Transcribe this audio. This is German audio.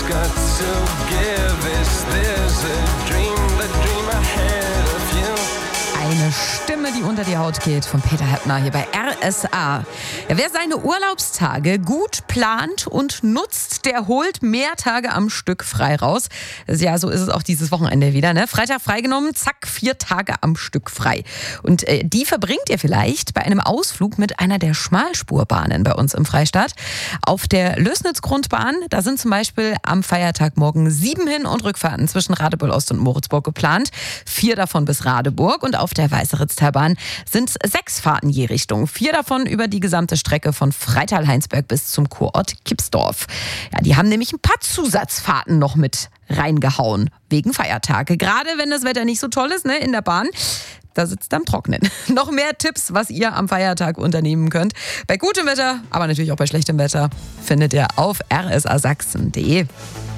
got to give. Is this a dream, the dream ahead of you? Eine Stimme, die unter die Haut geht, von Peter Heppner hier bei RSA. Ja, wer seine Urlaubstage gut plant und nutzt, der holt mehr Tage am Stück frei raus. Ja, so ist es auch dieses Wochenende wieder, ne? Freitag freigenommen, zack, 4 Tage am Stück frei. Und die verbringt ihr vielleicht bei einem Ausflug mit einer der Schmalspurbahnen bei uns im Freistaat. Auf der Lößnitz-Grundbahn, da sind zum Beispiel am Feiertag morgen 7 Hin- und Rückfahrten zwischen Radebeul Ost und Moritzburg geplant. 4 davon bis Radeburg, und auf der Weißeritztalbahn sind 6 Fahrten je Richtung. 4 davon über die gesamte Strecke von Freital-Heinsberg bis zum Kurort Kipsdorf. Ja, die haben nämlich ein paar Zusatzfahrten noch mit reingehauen, wegen Feiertage. Gerade wenn das Wetter nicht so toll ist, ne, in der Bahn, da sitzt am Trocknen. Noch mehr Tipps, was ihr am Feiertag unternehmen könnt. Bei gutem Wetter, aber natürlich auch bei schlechtem Wetter, findet ihr auf rsasachsen.de.